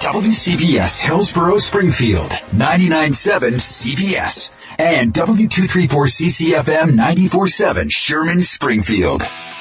WCBS Hillsborough Springfield, 99.7 CBS, and W234 CCFM 94.7 Sherman Springfield.